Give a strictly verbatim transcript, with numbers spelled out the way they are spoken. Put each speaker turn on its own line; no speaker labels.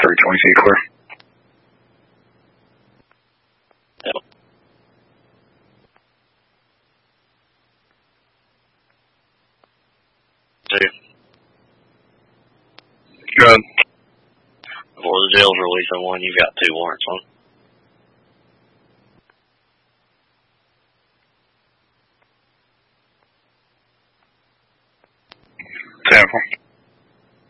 three twenty feet clear.
Yep. Two.
Good.
Before the jail's releasing one, you've got two warrants on.
Sample.